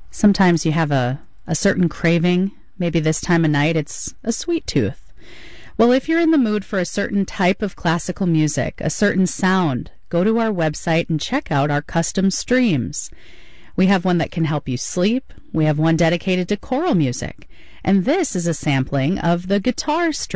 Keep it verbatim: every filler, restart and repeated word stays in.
Sometimes you have a, a certain craving. Maybe this time of night it's a sweet tooth. Well, if you're in the mood for a certain type of classical music, a certain sound, go to our website and check out our custom streams. We have one that can help you sleep. We have one dedicated to choral music. And this is a sampling of the guitar stream.